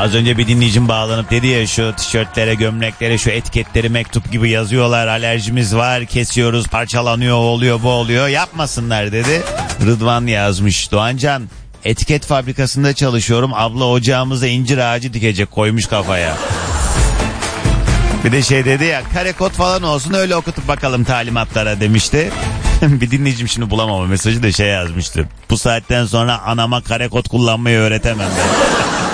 Az önce bir dinleyicim bağlanıp dedi ya, şu tişörtlere, gömleklere şu etiketleri mektup gibi yazıyorlar, alerjimiz var, kesiyoruz, parçalanıyor, oluyor, bu oluyor, yapmasınlar dedi. Rıdvan yazmış: Doğancan, etiket fabrikasında çalışıyorum, abla ocağımıza incir ağacı dikecek, koymuş kafaya. Bir de şey dedi ya, kare kod falan olsun, öyle okutup bakalım talimatlara demişti. Bir dinleyicim, şimdi bulamam o mesajı da, şey yazmıştı: bu saatten sonra anama kare kod kullanmayı öğretemem ben.